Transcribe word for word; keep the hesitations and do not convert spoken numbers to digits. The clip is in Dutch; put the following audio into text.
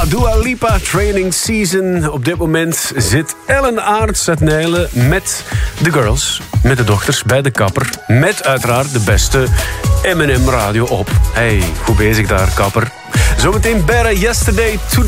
Dua Lipa, Training Season. Op dit moment zit Ellen Aarts uit Nijlen met de girls, met de dochters, bij de kapper. Met uiteraard de beste M en M radio op. Hey, goed bezig daar, kapper. Zometeen better yesterday, today.